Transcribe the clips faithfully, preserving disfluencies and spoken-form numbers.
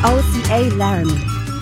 O C A Laramie.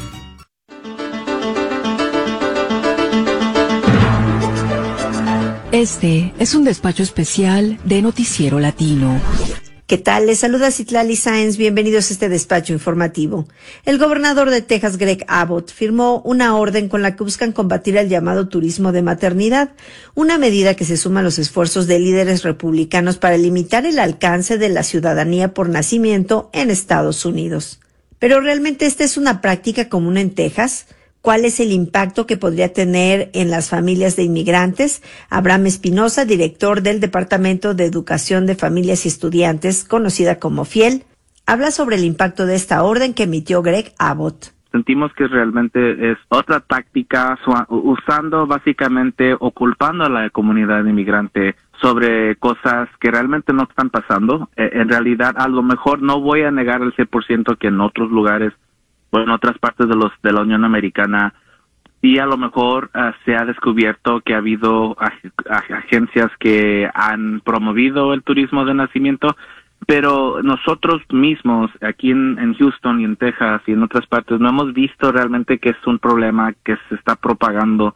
Este es un despacho especial de Noticiero Latino. ¿Qué tal? Les saluda Citlali Sáenz. Bienvenidos a este despacho informativo. El gobernador de Texas, Greg Abbott, firmó una orden con la que buscan combatir el llamado turismo de maternidad, una medida que se suma a los esfuerzos de líderes republicanos para limitar el alcance de la ciudadanía por nacimiento en Estados Unidos. Pero ¿realmente esta es una práctica común en Texas? ¿Cuál es el impacto que podría tener en las familias de inmigrantes? Abraham Espinosa, director del Departamento de Educación de Familias y Estudiantes, conocida como FIEL, habla sobre el impacto de esta orden que emitió Greg Abbott. Sentimos que realmente es otra táctica usando básicamente o culpando a la comunidad inmigrante sobre cosas que realmente no están pasando. Eh, en realidad, a lo mejor no voy a negar el cien por ciento que en otros lugares o en otras partes de los de la Unión Americana y a lo mejor uh, se ha descubierto que ha habido ag- ag- agencias que han promovido el turismo de nacimiento, pero nosotros mismos aquí en, en Houston y en Texas y en otras partes no hemos visto realmente que es un problema que se está propagando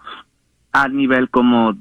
a nivel como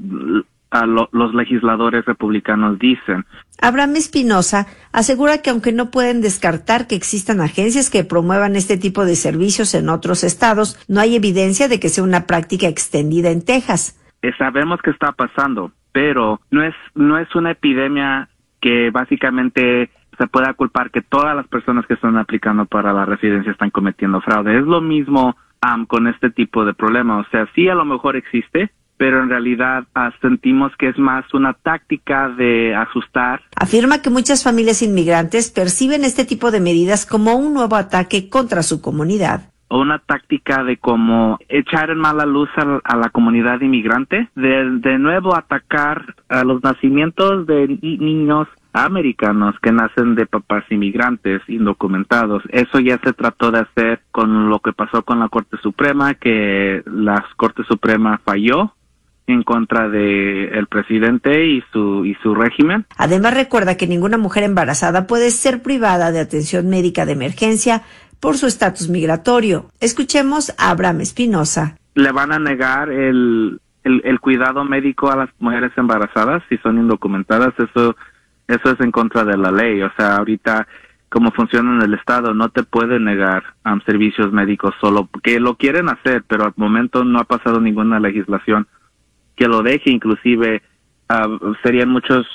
a lo, los legisladores republicanos dicen. Abraham Espinosa asegura que aunque no pueden descartar que existan agencias que promuevan este tipo de servicios en otros estados, no hay evidencia de que sea una práctica extendida en Texas. Eh, sabemos que está pasando, pero no es no es una epidemia que básicamente se pueda culpar que todas las personas que están aplicando para la residencia están cometiendo fraude. Es lo mismo um, con este tipo de problema. O sea, sí a lo mejor existe, pero en realidad uh, sentimos que es más una táctica de asustar. Afirma que muchas familias inmigrantes perciben este tipo de medidas como un nuevo ataque contra su comunidad. O una táctica de como echar en mala luz a, a la comunidad inmigrante, de, de nuevo atacar a los nacimientos de ni- niños americanos que nacen de papás inmigrantes indocumentados. Eso ya se trató de hacer con lo que pasó con la Corte Suprema, que la Corte Suprema falló en contra de el presidente y su y su régimen. Además, recuerda que ninguna mujer embarazada puede ser privada de atención médica de emergencia por su estatus migratorio. Escuchemos a Abraham Espinosa. Le van a negar el, el el cuidado médico a las mujeres embarazadas si son indocumentadas. Eso eso es en contra de la ley. O sea, ahorita como funciona en el estado, no te pueden negar um, servicios médicos solo porque lo quieren hacer, pero al momento no ha pasado ninguna legislación que lo deje. Inclusive uh, serían muchas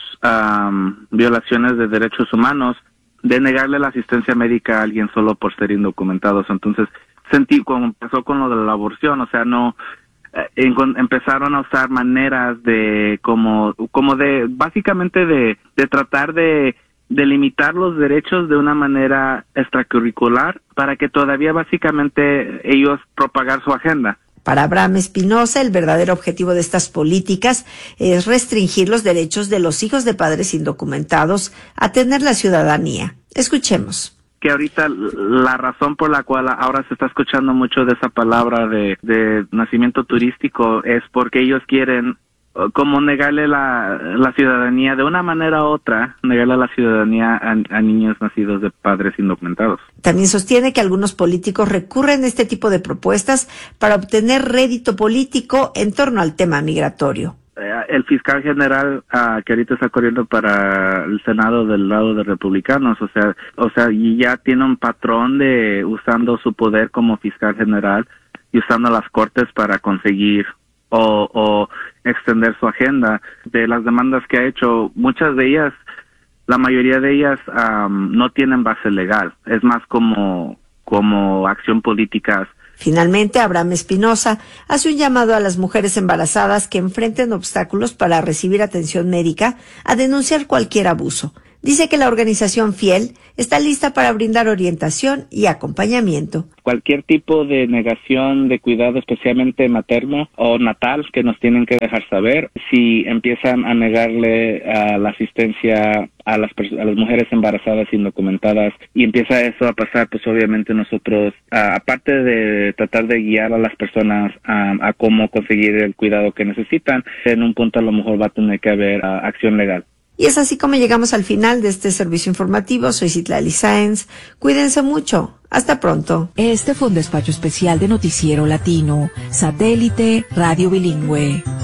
um, violaciones de derechos humanos de negarle la asistencia médica a alguien solo por ser indocumentados. Entonces, sentí como pasó con lo de la aborción, o sea, no eh, en, empezaron a usar maneras de como como de básicamente de de tratar de de limitar los derechos de una manera extracurricular para que todavía básicamente ellos propagar su agenda. Para Abraham Espinosa, el verdadero objetivo de estas políticas es restringir los derechos de los hijos de padres indocumentados a tener la ciudadanía. Escuchemos. Que ahorita la razón por la cual ahora se está escuchando mucho de esa palabra de, de nacimiento turístico es porque ellos quieren como negarle la, la ciudadanía de una manera u otra, negarle la ciudadanía a, a niños nacidos de padres indocumentados. También sostiene que algunos políticos recurren a este tipo de propuestas para obtener rédito político en torno al tema migratorio. El fiscal general uh, que ahorita está corriendo para el Senado del lado de republicanos, o sea, o sea, y ya tiene un patrón de usando su poder como fiscal general y usando las cortes para conseguir o, o extender su agenda. De las demandas que ha hecho, muchas de ellas, la mayoría de ellas um, no tienen base legal, es más como, como acción política. Finalmente, Abraham Espinosa hace un llamado a las mujeres embarazadas que enfrenten obstáculos para recibir atención médica a denunciar cualquier abuso. Dice que la organización FIEL está lista para brindar orientación y acompañamiento. Cualquier tipo de negación de cuidado, especialmente materno o natal, que nos tienen que dejar saber. Si empiezan a negarle uh, la asistencia a las, a las mujeres embarazadas indocumentadas y empieza eso a pasar, pues obviamente nosotros, uh, aparte de tratar de guiar a las personas um, a cómo conseguir el cuidado que necesitan, en un punto a lo mejor va a tener que haber uh, acción legal. Y es así como llegamos al final de este servicio informativo. Soy Citlali Sáenz. Cuídense mucho. Hasta pronto. Este fue un despacho especial de Noticiero Latino, Satélite Radio Bilingüe.